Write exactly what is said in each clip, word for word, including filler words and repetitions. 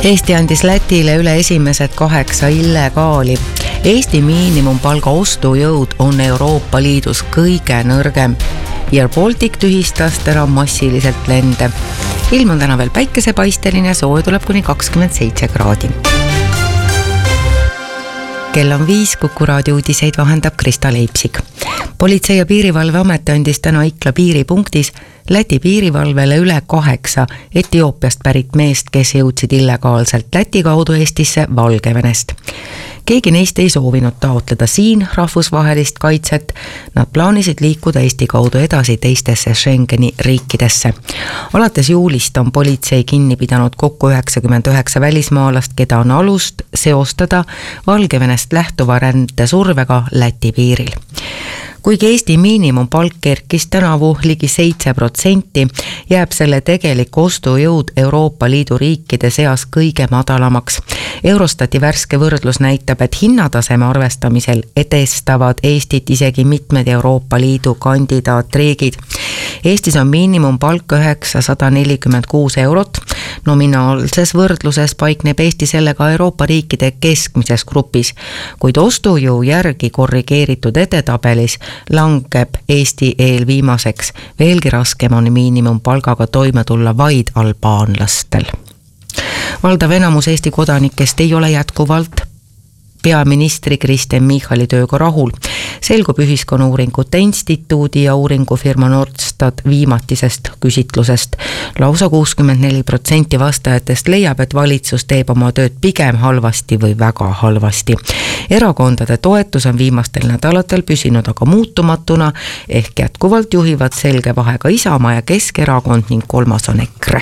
Eesti andis Lätile üle esimesed kaheksa illegaali. Eesti miinimumpalga ostujõud on Euroopa Liidus kõige nõrgem. Air Baltic tühistas täna massiliselt lende. Ilm on täna veel päikesepaisteline, soe tuleb kuni kakskümmend seitse kraadi. Kell on viis, Kuku raadio uudiseid vahendab Krista Leipsik. Politsei- ja piirivalveamet andis täna Ikla piiripunktis Läti piirivalvele üle kaheksa Etioopiast pärit meest, kes jõudsid illegaalselt Läti kaudu Eestisse Valgevenest. Keegi neist ei soovinud taotleda siin rahvusvahelist kaitset. Nad plaanisid liikuda Eesti kaudu edasi teistesse Schengeni riikidesse. Alates juulist on politsei kinni pidanud kokku üheksakümmend üheksa välismaalast, keda on alust seostada Valgevenest lähtuva rände survega Läti piiril. Kuigi Eesti miinimumpalk kerkis tänavu ligi seitse protsenti, jääb selle tegelik ostujõud Euroopa Liidu riikide seas kõige madalamaks. Eurostati värske võrdlus näitab, et hinnataseme arvestamisel edestavad Eestit isegi mitmed Euroopa Liidu kandidaatriigid. Eestis on miinimumpalk üheksasada nelikümmend kuus eurot. Nominaalses võrdluses paikneb Eesti sellega Euroopa riikide keskmises grupis, kuid ostujõu järgi korrigeeritud edetabelis langeb Eesti eel viimaseks. Veelgi raskem on miinimumpalgaga toime tulla vaid albaanlastel. Valdav enamus Eesti kodanikest ei ole jätkuvalt peaministri Kristen Michali tööga rahul. Selgub Ühiskonnauuringute Instituudi ja uuringufirma Nordstat viimatisest küsitlusest. Lausa kuuskümmend neli protsenti vastajatest leiab, et valitsus teeb oma tööd pigem halvasti või väga halvasti. Erakondade toetus on viimastel nädalatel püsinud aga muutumatuna, ehk jätkuvalt juhivad selge vahega Isamaa ja Keskerakond ning kolmas on EKRE.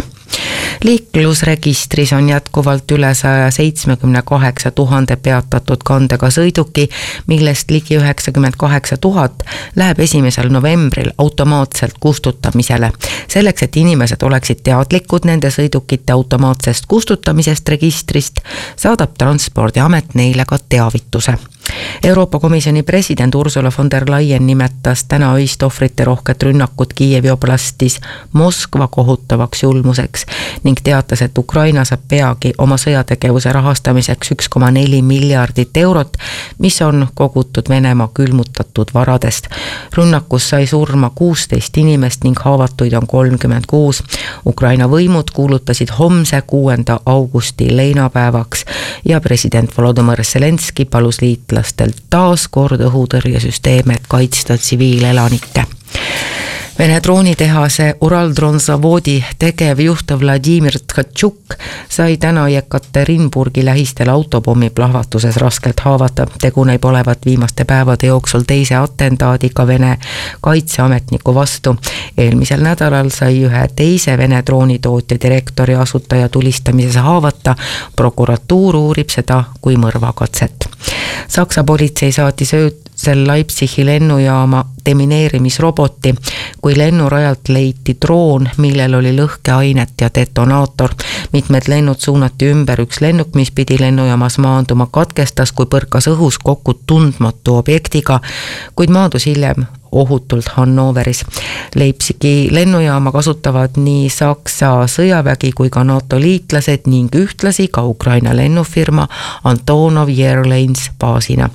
Liiklusregistris on jätkuvalt üle saja seitsmekümne kaheksa tuhande peatatud kandega sõiduki, millest ligi üheksakümmend kaheksa tuhat läheb esimesel novembril automaatselt kustutamisele. Selleks, et inimesed oleksid teadlikud nende sõidukite automaatsest kustutamisest registrist, saadab Transpordiamet neile ka teavituse. Euroopa Komisjoni president Ursula von der Leyen nimetas täna öist ohvrite rohket rünnakut Kiievi oblastis Moskva kohutavaks julmuseks ning teatas, et Ukraina saab peagi oma sõjategevuse rahastamiseks üks koma neli miljardit eurot, mis on kogutud Venemaa külmutatud varadest. Rünnakus sai surma kuusteist inimest ning haavatuid on kolmkümmend kuus. Ukraina võimud kuulutasid homse kuuenda augusti leinapäevaks ja president Volodymyr Zelenski palus liitlastelt taas kord õhutõrjesüsteeme, et kaitsta tsiviilelanikke. Vene droonitehase Uraldronzavodi tegevjuht Vladimir Tkatšuk sai täna Jekaterinburgi lähistel autopommi plahvatuses raskelt haavata. Tegu näib olevat viimaste päevade jooksul teise atentaadiga Vene kaitseametniku vastu. Eelmisel nädalal sai ühe teise Vene droonitootja direktori asutaja tulistamises haavata. Prokuratuur uurib seda kui mõrvakatset. Saksa politsei saatis öösel Leipzigi lennujaama demineerimisroboti, kui lennurajalt leiti droon, millel oli lõhkeainet ja detonaator. Mitmed lennud suunati ümber, üks lennuk, mis pidi lennujaamas maanduma, katkestas, kui põrkas õhus kokku tundmatu objektiga, kuid maandus hiljem ohutult Hannoveris. Leipzigi lennujaama kasutavad nii Saksa sõjavägi kui ka NATO liitlased ning ühtlasi ka Ukraina lennufirma Antonov Airlines baasina.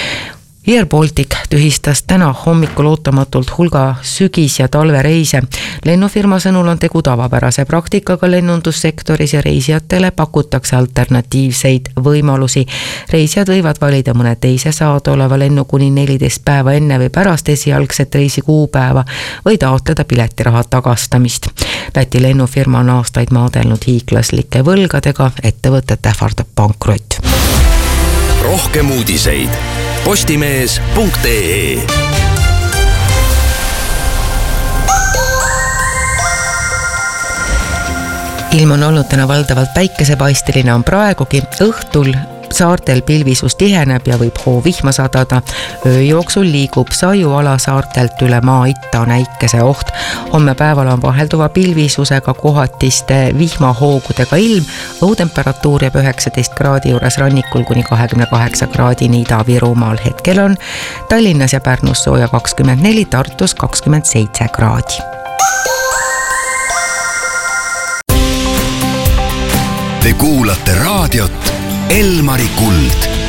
Air Baltic tühistas täna hommikul ootamatult hulga sügis- ja talvereise. Lennufirma sõnul on tegu tavapärase praktikaga lennundussektoris ja reisijatele pakutakse alternatiivseid võimalusi. Reisijad võivad valida mõne teise saadaoleva lennu kuni neliteist päeva enne või pärast esialgset reisi kuupäeva või taotleda piletiraha tagastamist. Läti lennufirma on aastaid maadelnud hiiglaslike võlgadega, ettevõtet ähvardab pankrott. Rohkem uudiseid postimees punkt ee. Ilm on olnud täna valdavalt päikesepaisteline, on praegugi õhtul saartel pilvisus tiheneb ja võib hoovihma sadada. Öö jooksul liigub Saiuala saartelt üle maa itta näikese oht. Homme päeval on vahelduva pilvisusega kohatiste vihmahoogudega ilm. Õhutemperatuur jääb üheksateist kraadi juures rannikul kuni kahekümne kaheksa kraadini Ida-Virumaal. Hetkel on Tallinnas ja Pärnus sooja kakskümmend neli, Tartus kakskümmend seitse kraadi. Te kuulate raadiot Elmari Kuld.